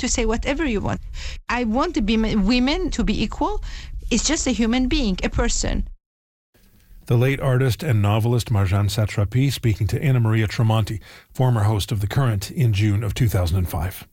to say whatever you want. I want women to be equal. It's just a human being, a person. The late artist and novelist Marjane Satrapi speaking to Anna Maria Tremonti, former host of The Current, in June of 2005.